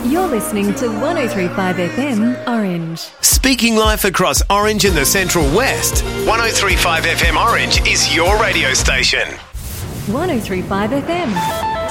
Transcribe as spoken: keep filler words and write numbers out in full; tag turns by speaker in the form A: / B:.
A: You're listening to one oh three point five F M Orange.
B: Speaking life across Orange and the Central West, one oh three point five F M Orange is your radio station.
A: one oh three point five F M.